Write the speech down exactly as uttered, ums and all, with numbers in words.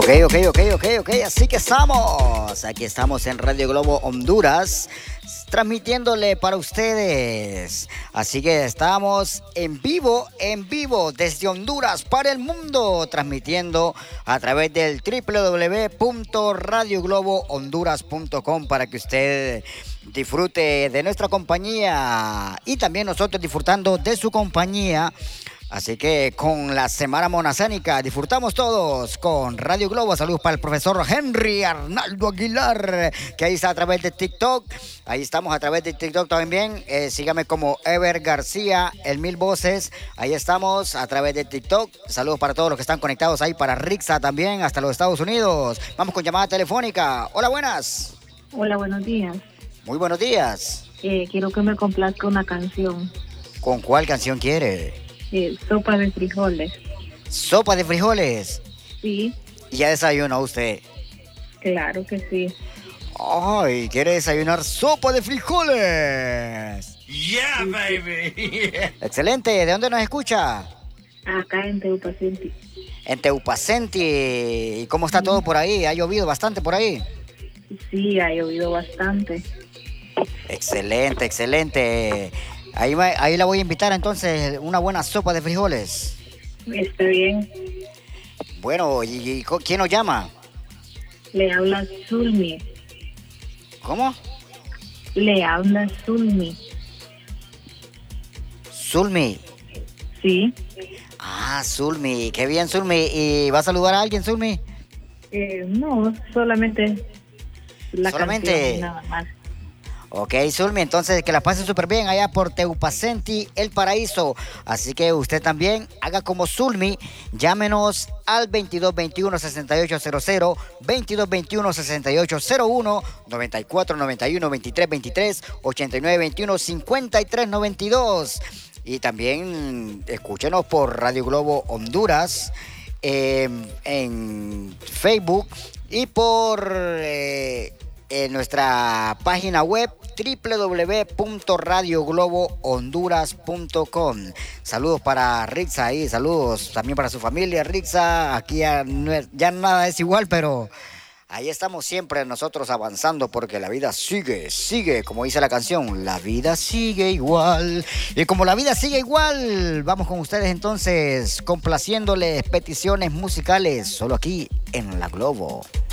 Ok, ok, ok, ok, ok, así que estamos, aquí estamos en Radio Globo Honduras, transmitiéndole para ustedes, así que estamos en vivo, en vivo, desde Honduras para el mundo, transmitiendo a través del doble u doble u doble u punto radio globo honduras punto com para que usted disfrute de nuestra compañía y también nosotros disfrutando de su compañía. Así que con la Semana Monazánica disfrutamos todos con Radio Globo. Saludos para el profesor Henry Arnaldo Aguilar, que ahí está a través de TikTok. Ahí estamos a través de TikTok también. Eh, sígame como Ever García, el Mil Voces. Ahí estamos a través de TikTok. Saludos para todos los que están conectados ahí, para Rixa también, hasta los Estados Unidos. Vamos con llamada telefónica. Hola, buenas. Hola, buenos días. Muy buenos días. Eh, quiero que me complazca una canción. ¿Con cuál canción quiere? Eh, sopa de frijoles. ¿Sopa de frijoles? Sí. ¿Y ya desayunó usted? Claro que sí. Ay, ¿quiere desayunar sopa de frijoles? Yeah, baby. Excelente. ¿De dónde nos escucha? Acá en Teupacenti. En Teupacenti. ¿Y cómo está todo por ahí? ¿Ha llovido bastante por ahí? Sí, ha llovido bastante. Excelente, excelente. Ahí, va, ahí la voy a invitar entonces, una buena sopa de frijoles. Está bien. Bueno, ¿y, y quién nos llama? Le habla Zulmi. ¿Cómo? Le habla Zulmi. Zulmi. Sí. Ah, Zulmi. Qué bien, Zulmi. ¿Y va a saludar a alguien, Zulmi? Eh, no, solamente la solamente canción, nada más. Ok, Zulmi, entonces que la pasen súper bien allá por Teupacenti, El Paraíso. Así que usted también haga como Zulmi, llámenos al veintidós veintiuno sesenta y ocho cero cero, veintidós veintiuno sesenta y ocho cero uno, noventa y cuatro noventa y uno veintitrés veintitrés, ochenta y nueve veintiuno cincuenta y tres noventa y dos. Y también escúchenos por Radio Globo Honduras, eh, en Facebook y por... Eh, en nuestra página web doble u doble u doble u punto radio globo honduras punto com. Saludos para Rixa ahí, saludos también para su familia, Rixa. Aquí ya, no es, ya nada es igual, pero ahí estamos siempre nosotros avanzando porque la vida sigue, sigue, como dice la canción, la vida sigue igual. Y como la vida sigue igual, vamos con ustedes entonces complaciéndoles peticiones musicales, solo aquí en La Globo.